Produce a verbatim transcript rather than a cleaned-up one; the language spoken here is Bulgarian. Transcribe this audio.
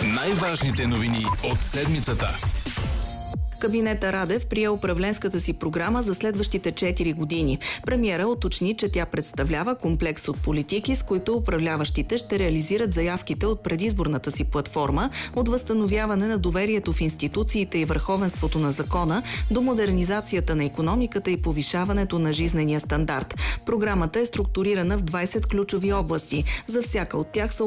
Най-важните новини от седмицата. Кабинета Радев прие управленската си програма за следващите четири години. Премиера уточни, че тя представлява комплекс от политики, с които управляващите ще реализират заявките от предизборната си платформа, от възстановяване на доверието в институциите и върховенството на закона до модернизацията на икономиката и повишаването на жизнения стандарт. Програмата е структурирана в двайсет ключови области. За всяка от тях са